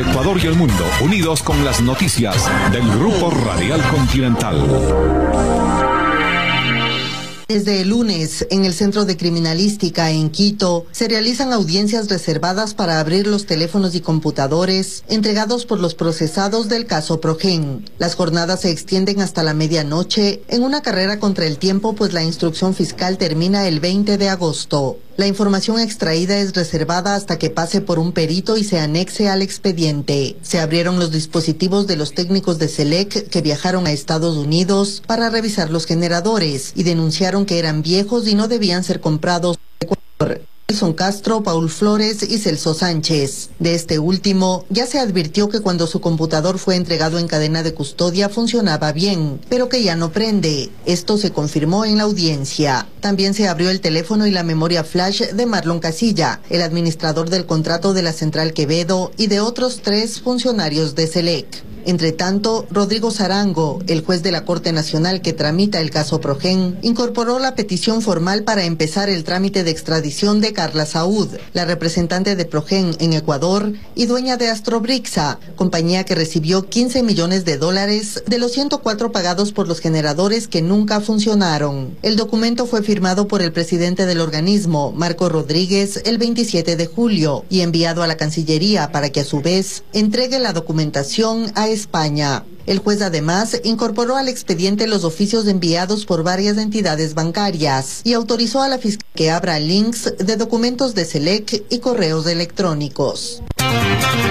Ecuador y el mundo, unidos con las noticias del Grupo Radial Continental. Desde el lunes, en el Centro de Criminalística en Quito, se realizan audiencias reservadas para abrir los teléfonos y computadores entregados por los procesados del caso Progen. Las jornadas se extienden hasta la medianoche en una carrera contra el tiempo, pues la instrucción fiscal termina el 20 de agosto. La información extraída es reservada hasta que pase por un perito y se anexe al expediente. Se abrieron los dispositivos de los técnicos de SELEC que viajaron a Estados Unidos para revisar los generadores y denunciaron que eran viejos y no debían ser comprados en Ecuador. Nelson Castro, Paul Flores y Celso Sánchez. De este último, ya se advirtió que cuando su computador fue entregado en cadena de custodia funcionaba bien, pero que ya no prende. Esto se confirmó en la audiencia. También se abrió el teléfono y la memoria flash de Marlon Casilla, el administrador del contrato de la Central Quevedo, y de otros 3 funcionarios de SELEC. Entre tanto, Rodrigo Zarango, el juez de la Corte Nacional que tramita el caso Progen, incorporó la petición formal para empezar el trámite de extradición de Carla Saúd, la representante de Progen en Ecuador y dueña de Astrobrixa, compañía que recibió $15 millones de los 104 pagados por los generadores que nunca funcionaron. El documento fue firmado por el presidente del organismo, Marco Rodríguez, el 27 de julio y enviado a la Cancillería para que a su vez entregue la documentación a España. El juez además incorporó al expediente los oficios enviados por varias entidades bancarias y autorizó a la fiscalía que abra links de documentos de SELEC y correos electrónicos.